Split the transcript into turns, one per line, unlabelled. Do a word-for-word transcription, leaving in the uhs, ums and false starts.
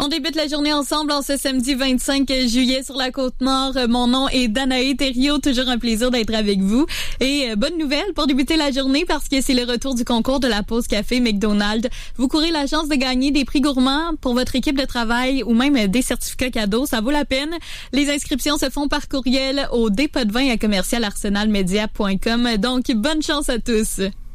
On débute la journée ensemble en ce samedi vingt-cinq juillet sur la Côte-Nord. Mon nom est Danae Thériault, toujours un plaisir d'être avec vous. Et euh, bonne nouvelle pour débuter la journée parce que c'est le retour du concours de la pause café McDonald's. Vous courez la chance de gagner des prix gourmands pour votre équipe de travail ou même des certificats cadeaux. Ça vaut la peine. Les inscriptions se font par courriel au dépôt de vin à commercial arsenal media point com. Donc, bonne chance à tous.